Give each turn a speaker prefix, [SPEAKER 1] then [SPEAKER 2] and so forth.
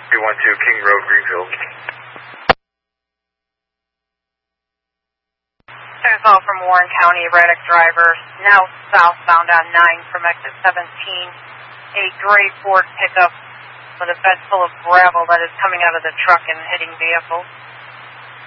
[SPEAKER 1] 312 King Road, Greenfield.
[SPEAKER 2] There's a call from Warren County, Reddick driver, now southbound on 9 from exit 17. A gray Ford pickup with a bed full of gravel that is coming out of the truck and hitting vehicle.